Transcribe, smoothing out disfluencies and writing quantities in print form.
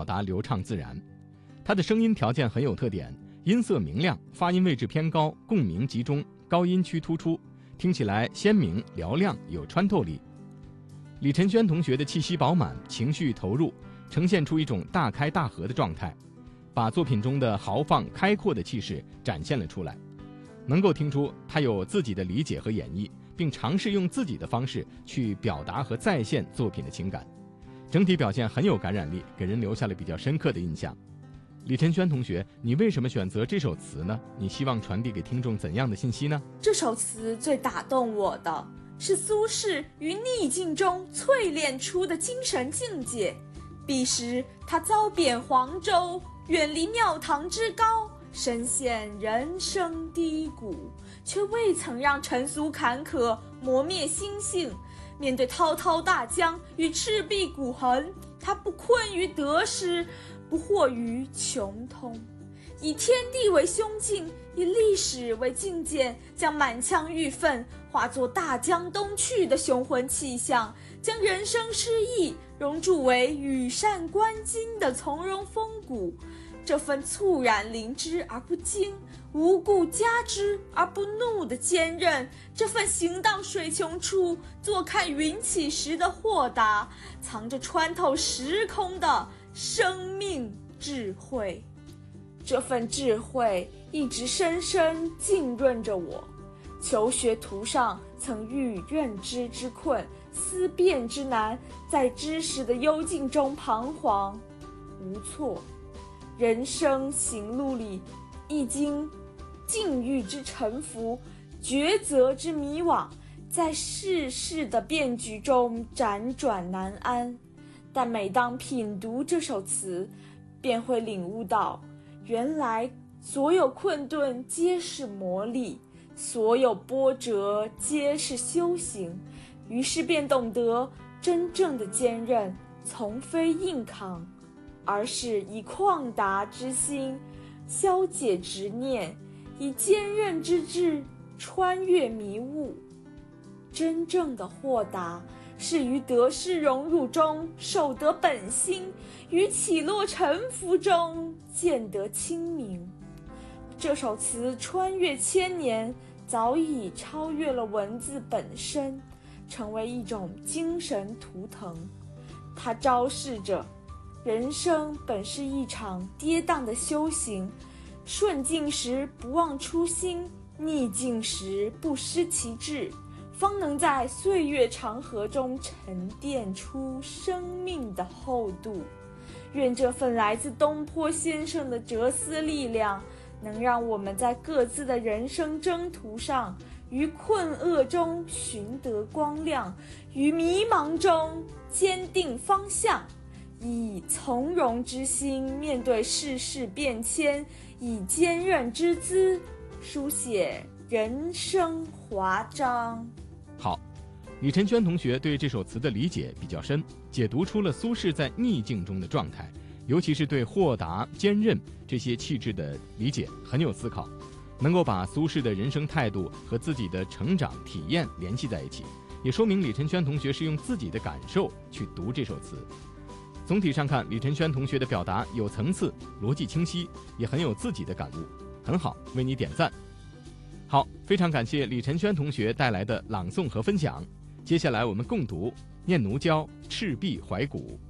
达流畅自然。他的声音条件很有特点，音色明亮，发音位置偏高，共鸣集中，高音区突出，听起来鲜明嘹亮，有穿透力。李晨轩同学的气息饱满，情绪投入，呈现出一种大开大合的状态，把作品中的豪放开阔的气势展现了出来。能够听出他有自己的理解和演绎，并尝试用自己的方式去表达和再现作品的情感，整体表现很有感染力，给人留下了比较深刻的印象。李晨轩同学，你为什么选择这首词呢？你希望传递给听众怎样的信息呢？ 这首词最打动我的是苏轼于逆境中淬炼出的精神境界。彼时他遭贬黄州，远离庙堂之高，深陷人生低谷，却未曾让尘俗坎坷磨灭心性。面对滔滔大江与赤壁骨痕，他不困于得失，不惑于穷通，以天地为胸襟，以历史为镜鉴，将满腔郁愤化作大江东去的雄浑气象，将人生失意熔铸为羽扇纶巾的从容风骨。这份猝然临之而不惊，无故加之而不怒的坚韧，这份行到水穷处，坐看云起时的豁达，藏着穿透时空的生命智慧。这份智慧一直深深浸润着我。求学途上曾遇认知之困，思辨之难，在知识的幽静中彷徨无措。人生行路里，亦经境遇之沉浮，抉择之迷惘，在世事的变局中辗转难安。但每当品读这首词，便会领悟到，原来所有困顿皆是磨砺，所有波折皆是修行。于是便懂得，真正的坚韧从非硬扛，而是以旷达之心消解执念，以坚韧之志穿越迷雾。真正的豁达是于得失荣辱中守得本心，于起落沉浮中见得清明。这首词穿越千年，早已超越了文字本身，成为一种精神图腾。它昭示着人生本是一场跌宕的修行，顺境时不忘初心，逆境时不失其志，方能在岁月长河中沉淀出生命的厚度。愿这份来自东坡先生的哲思力量，能让我们在各自的人生征途上，于困厄中寻得光亮，于迷茫中坚定方向，以从容之心面对世事变迁，以坚韧之姿书写人生华章。 好，李晨轩同学对这首词的理解比较深，解读出了苏轼在逆境中的状态，尤其是对豁达、坚韧这些气质的理解很有思考，能够把苏轼的人生态度和自己的成长体验联系在一起，也说明李晨轩同学是用自己的感受去读这首词。总体上看，李晨轩同学的表达有层次，逻辑清晰，也很有自己的感悟，很好，为你点赞。好，非常感谢李晨轩同学带来的朗诵和分享。接下来我们共读《念奴娇·赤壁怀古》。